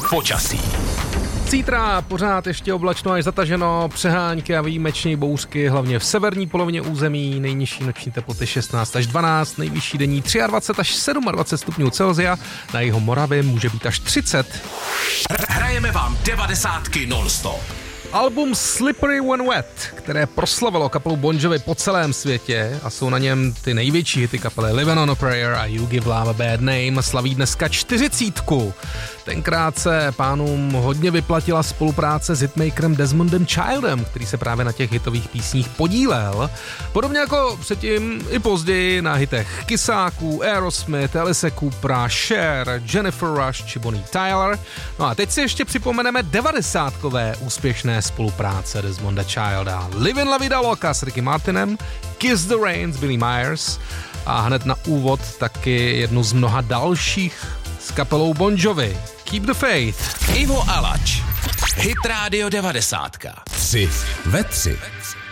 počasí. Zítra pořád ještě oblačno až zataženo, přehánky a výjimečné bouřky, hlavně v severní polovině území, nejnižší noční teploty 16 až 12, nejvyšší denní 23 až 27 stupňů Celsia, na jihu Moravy může být až 30. Hrajeme vám 90 non-stop. Album Slippery When Wet, které proslavilo kapelu Bon Jovi po celém světě a jsou na něm ty největší hity kapely Living on a Prayer a You Give Love a Bad Name, slaví dneska 40. Tenkrát se pánům hodně vyplatila spolupráce s hitmakerem Desmondem Childem, který se právě na těch hitových písních podílel. Podobně jako předtím i později na hitech Kysáků, Aerosmith, Alice Coopera, Cher, Jennifer Rush či Bonnie Tyler. No a teď si ještě připomeneme 90kové úspěšné spolupráce Desmonda Childa. Live in La Vida Loca s Ricky Martinem, Kiss the Rain s Billy Myers a hned na úvod taky jednu z mnoha dalších s kapelou Bon Jovi. Keep the Faith. Ivo Alač. Hit Radio 90. 3 ve 3.